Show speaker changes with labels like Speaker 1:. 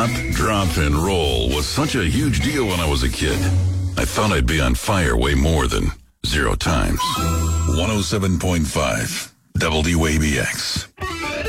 Speaker 1: Drop and roll was such a huge deal when I was a kid. I thought I'd be on fire way more than 0 times. 107.5 WABX.